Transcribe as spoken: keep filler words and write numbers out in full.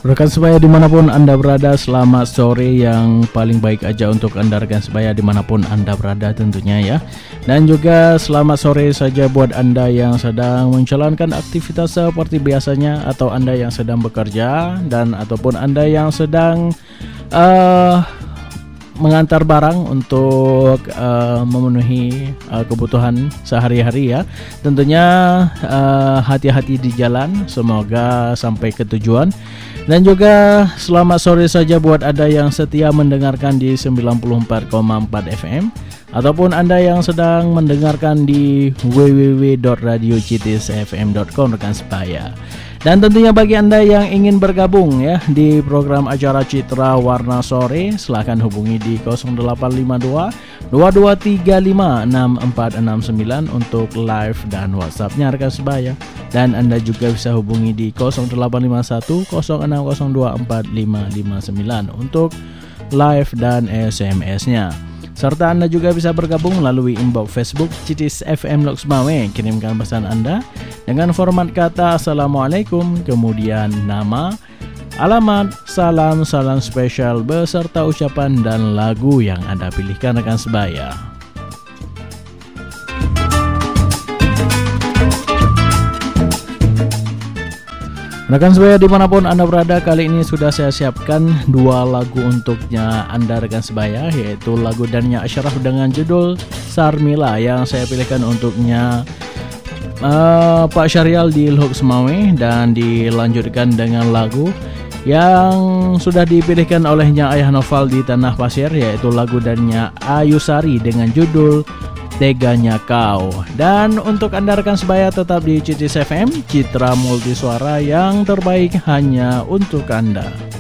Rekan sebaya dimanapun Anda berada, selamat sore yang paling baik aja untuk Anda rekan sebaya dimanapun Anda berada tentunya ya. Dan juga selamat sore saja buat Anda yang sedang menjalankan aktivitas seperti biasanya, atau Anda yang sedang bekerja, dan ataupun Anda yang sedang uh, mengantar barang untuk uh, memenuhi uh, kebutuhan sehari-hari ya. Tentunya uh, hati-hati di jalan, semoga sampai ke tujuan. Dan juga selamat sore saja buat Anda yang setia mendengarkan di sembilan puluh empat koma empat F M, ataupun Anda yang sedang mendengarkan di w w w dot radio citis f m dot com rekan sebaya. Dan tentunya bagi Anda yang ingin bergabung ya di program acara Citra Warna Sore, silakan hubungi di nol delapan lima dua dua dua tiga lima enam empat enam sembilan untuk live dan WhatsApp-nya rekan sebaya. Dan Anda juga bisa hubungi di nol delapan lima satu nol enam nol dua empat lima lima sembilan untuk live dan S M S-nya. Serta Anda juga bisa bergabung melalui inbox Facebook Citis F M Loksmawe. Kirimkan pesan Anda dengan format kata Assalamualaikum, kemudian nama, alamat, salam, salam spesial beserta ucapan dan lagu yang Anda pilihkan rekan sebaya. Rekan sebaya dimanapun Anda berada, kali ini sudah saya siapkan dua lagu untuknya Anda rekan sebaya, yaitu lagu dannya Ashraf dengan judul Sarmila yang saya pilihkan untuknya uh, Pak Syarial di Lhok Semawe, dan dilanjutkan dengan lagu yang sudah dipilihkan olehnya Ayah Noval di Tanah Pasir, yaitu lagu dannya Ayu Sari dengan judul Teganya Kau. Dan untuk Anda rekan sebaya tetap di Citis F M, Citra Multisuara yang terbaik hanya untuk Anda.